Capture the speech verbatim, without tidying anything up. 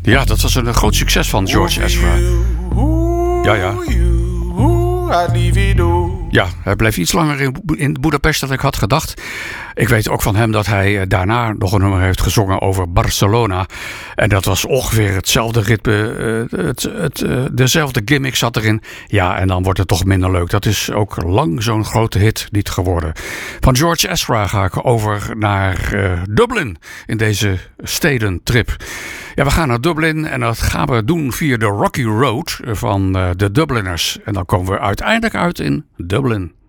Ja, dat was een groot succes van George Ezra. Ja, ja. Ja, hij bleef iets langer in, in Budapest dan ik had gedacht. Ik weet ook van hem dat hij daarna nog een nummer heeft gezongen over Barcelona. En dat was ongeveer hetzelfde ritme, het, het, dezelfde gimmick zat erin. Ja, en dan wordt het toch minder leuk. Dat is ook lang zo'n grote hit niet geworden. Van George Ezra ga ik over naar uh, Dublin in deze stedentrip. Ja, we gaan naar Dublin en dat gaan we doen via de Rocky Road van uh, de Dubliners. En dan komen we uiteindelijk uit in Dublin.